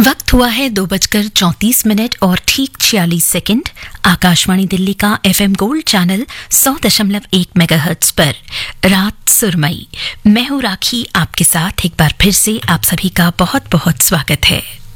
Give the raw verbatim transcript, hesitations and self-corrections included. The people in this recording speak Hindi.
वक्त हुआ है दो बजकर चौंतीस मिनट और ठीक छियालीस सेकंड। आकाशवाणी दिल्ली का एफएम गोल्ड चैनल सौ दशमलव एक मेगाहर्ट्ज पर रात सुरमई। मैं हूं राखी, आपके साथ एक बार फिर से आप सभी का बहुत बहुत स्वागत है।